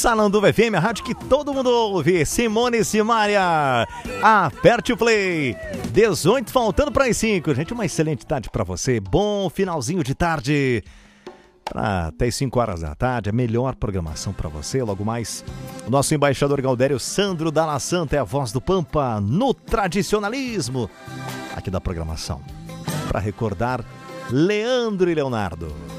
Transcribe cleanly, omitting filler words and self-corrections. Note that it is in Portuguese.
Sananduva FM, a rádio que todo mundo ouve. Simone e Simária, aperte o play. 18 faltando para as 5. Gente, uma excelente tarde para você. Bom finalzinho de tarde. Até as 5 horas da tarde, a melhor programação para você. Logo mais, o nosso embaixador Gaudério Sandro Dalla Santa é a voz do Pampa no tradicionalismo aqui da programação. Para recordar Leandro e Leonardo.